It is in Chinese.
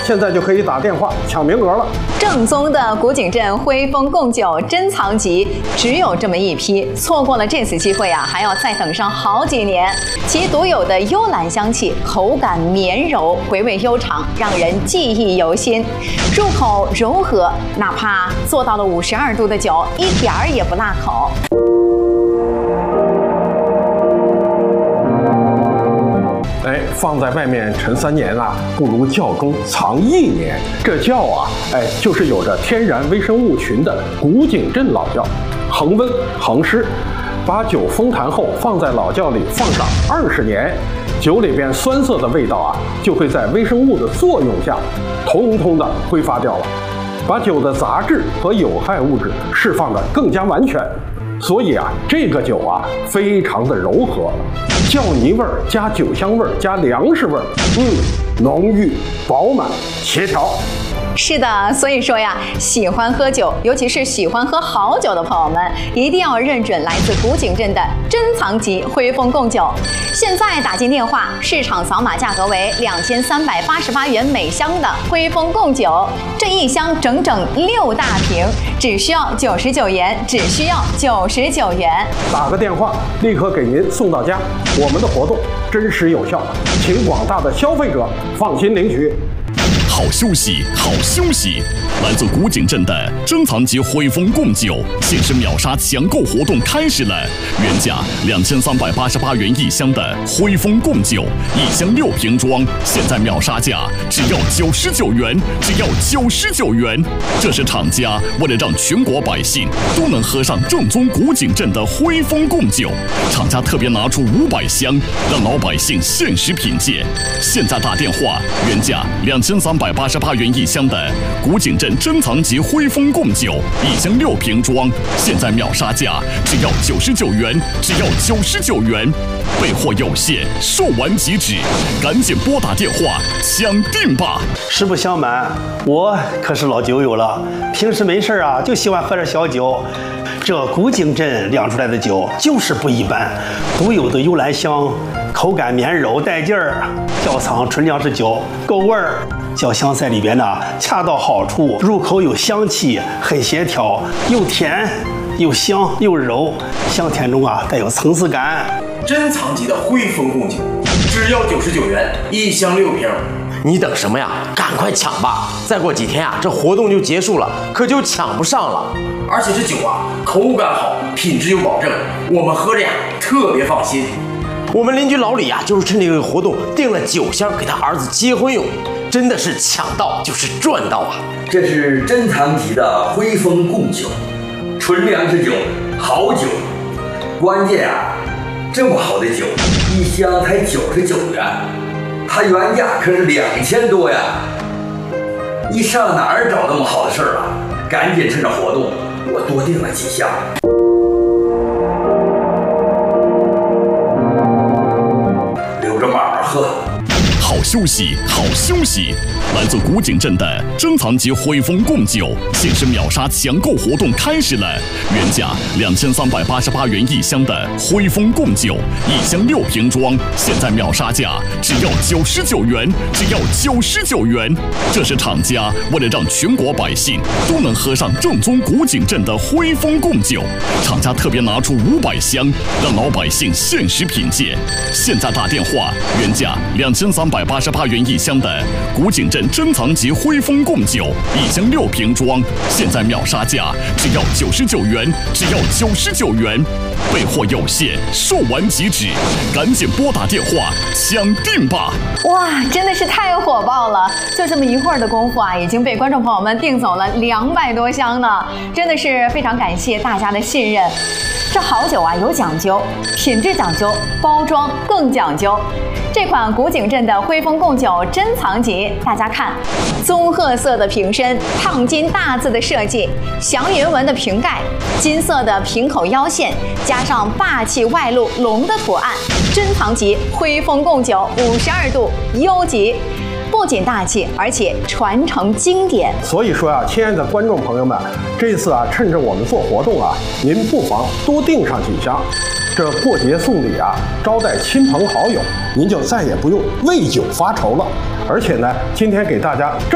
现在就可以打电话抢名额了。 正宗的古井镇徽丰贡酒珍藏集只有这么一批，错过了这次机会啊，还要再等上好几年。其独有的幽兰香气，口感绵柔，回味悠长，让人记忆犹新。入口柔和，哪怕做到了52度的酒，一点儿也不辣口。 放在外面陈3年啊，不如窖中藏1年。这窖啊，就是有着天然微生物群的古井镇老窖，恒温恒湿，把酒封坛后放在老窖里放上20年，酒里边酸涩的味道啊，就会在微生物的作用下，通通的挥发掉了，把酒的杂质和有害物质释放得更加完全。所以啊，这个酒啊，非常的柔和，窖泥味儿加酒香味儿加粮食味儿，浓郁饱满协调。 是的，所以说呀，喜欢喝酒，尤其是喜欢喝好酒的朋友们，一定要认准来自古井镇的珍藏级徽丰贡酒。现在打进电话，市场扫码价格为2388元每箱的徽丰贡酒，这一箱整整6大瓶，只需要99元，只需要99元。 打个电话，立刻给您送到家。我们的活动真实有效，请广大的消费者放心领取。 好休息，好休息！来自古井镇的珍藏级徽丰贡酒限时秒杀抢购活动开始了，原价2388元一箱的徽丰贡酒，一箱6瓶装，现在秒杀价只要99元，只要99元。这是厂家为了让全国百姓都能喝上正宗古井镇的徽丰贡酒，厂家特别拿出500箱，让老百姓限时品鉴。现在打电话，原价2388元一箱的古井镇珍藏级徽丰贡酒，一箱6瓶装，现在秒杀价只要99元，只要99元。备货有限，售完即止，赶紧拨打电话抢订吧！ 实不相瞒，我可是老酒友了，平时没事啊就喜欢喝点小酒。这古井镇酿出来的酒就是不一般，独有的幽兰香，口感绵柔带劲儿，窖藏纯粮食酒，够味儿。窖香在里边呢，恰到好处，入口有香气，很协调，又甜又香又柔，香甜中啊带有层次感。 珍藏级的徽丰贡酒，只要99元，一箱6瓶。 你等什么呀？赶快抢吧！再过几天啊，这活动就结束了，可就抢不上了。 而且这酒啊，口感好，品质有保证，我们喝着呀特别放心。 我们邻居老李啊，就是趁这个活动订了9箱给他儿子结婚用，真的是抢到就是赚到啊！ 这是珍藏级的徽丰贡酒，纯粮食酒，好酒。关键啊，这么好的酒，一箱才99元，它原价可是2000多呀！你上哪儿找那么好的事儿啊？赶紧趁着活动，我多订了几箱。留着慢慢喝。 好休息，好休息！来自古井镇的珍藏级徽丰贡酒限时秒杀抢购活动开始了，原价2388元一箱的徽丰贡酒，一箱6瓶装，现在秒杀价只要99元，只要99元。这是厂家为了让全国百姓都能喝上正宗古井镇的徽丰贡酒，厂家特别拿出500箱，让老百姓限时品鉴。现在打电话，原价2388元一箱的古井镇珍藏级徽丰贡酒，一箱6瓶装，现在秒杀价只要99元，只要99元。备货有限，售完即止，赶紧拨打电话抢订吧！ 哇，真的是太火爆了！就这么一会儿的功夫啊，已经被观众朋友们订走了200多箱呢，真的是非常感谢大家的信任。这好酒啊有讲究，品质讲究，包装更讲究。这款古井镇的徽丰贡酒珍藏级，大家看，棕褐色的瓶身，烫金大字的设计，祥云纹的瓶盖，金色的瓶口腰线，加上霸气外露龙的图案，珍藏级徽丰贡酒52度优级。不仅大气，而且传承经典。 所以说啊，亲爱的观众朋友们，这次啊，趁着我们做活动啊，您不妨多订上几箱。这过节送礼啊，招待亲朋好友，您就再也不用为酒发愁了。而且呢，今天给大家